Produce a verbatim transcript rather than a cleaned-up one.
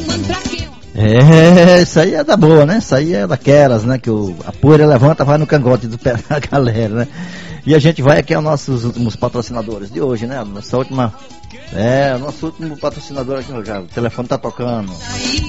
É, isso aí é da boa, né? Isso aí é daquelas, né? Que o, a poeira levanta, vai no cangote do pé da galera, né? E a gente vai aqui aos nossos últimos patrocinadores de hoje, né? Nossa última. É, o nosso último patrocinador aqui, já, o telefone tá tocando.